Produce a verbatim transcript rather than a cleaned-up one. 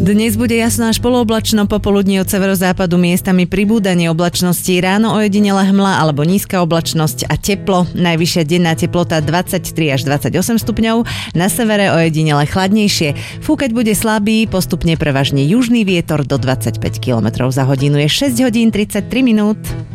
Dnes bude jasno až polooblačno, popoludní od severozápadu miestami pribúdanie oblačnosti, ráno ojedinele hmla alebo nízka oblačnosť a teplo. Najvyššia denná teplota dvadsaťtri až dvadsaťosem stupňov, na severe ojedinele chladnejšie. Fúkať bude slabý, postupne prevažne južný vietor do dvadsaťpäť kilometrov za hodinu. Je šesť hodín tridsaťtri minút.